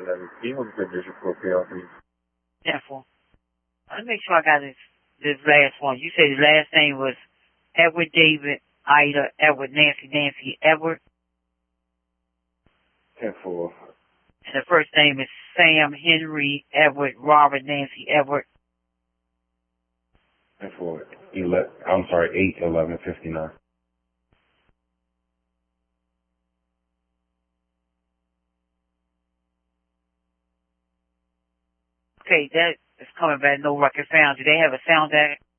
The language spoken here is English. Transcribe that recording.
and then he was a good District 4 PLC. 10-4. Let me make sure I got this last one. You said his last name was Edward David, Ida, Edward, Nancy, Edward. 10-4. And the first name is Sam, Henry, Edward, Robert, Nancy, Edward. 10-4. 8/11/59. Okay, that is coming back. No record found. Do they have a sound that